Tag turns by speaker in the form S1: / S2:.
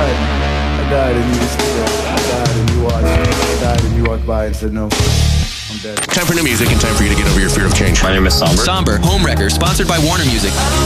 S1: died. I died and you just stood there. I died and you watched. I died and you walked by and said no. I'm dead.
S2: Time for new music and time for you to get over your fear of change.
S3: My name is Somber.
S4: Somber, Homewrecker, sponsored by Warner Music.